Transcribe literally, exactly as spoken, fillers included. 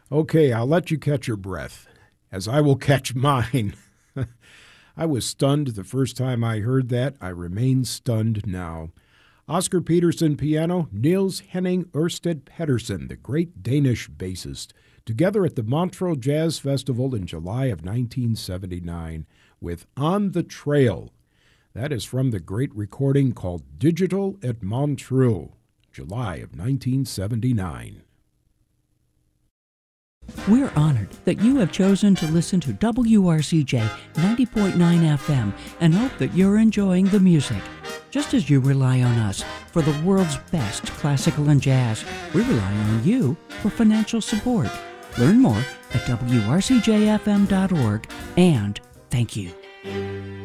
Okay, I'll let you catch your breath, as I will catch mine. I was stunned the first time I heard that. I remain stunned now. Oscar Peterson piano, Niels Henning Ørsted Pedersen, the great Danish bassist, together at the Montreux Jazz Festival in July of nineteen seventy-nine with On the Trail. That is from the great recording called Digital at Montreux, July of nineteen seventy-nine. We're honored that you have chosen to listen to W R C J ninety point nine F M and hope that you're enjoying the music. Just as you rely on us for the world's best classical and jazz, we rely on you for financial support. Learn more at W R C J F M dot org, and thank you.